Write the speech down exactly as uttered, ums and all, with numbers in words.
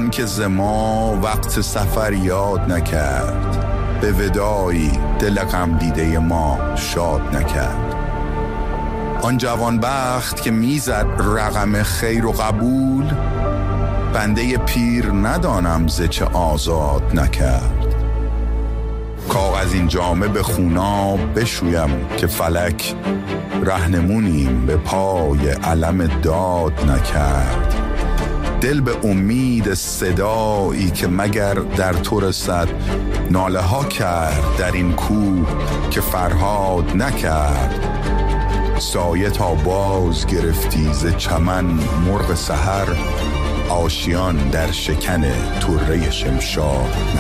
آن که ز ما وقت سفر یاد نکرد، به وداعی دل غم دیده ما شاد نکرد. آن جوانبخت که میزد رقم خیر و قبول، بنده پیر ندانم ز چه آزاد نکرد. کاغذ این جامه به خوناب بشویم که فلک، رهنمونیم به پای علم داد نکرد. دل به امید صدایی که مگر در تو رسد، ناله ها کرد در این کوه که فرهاد نکرد. سایه تا باز گرفتی ز چمن مرغ سحر، آشیان در شکن طره شمشاد نکرد.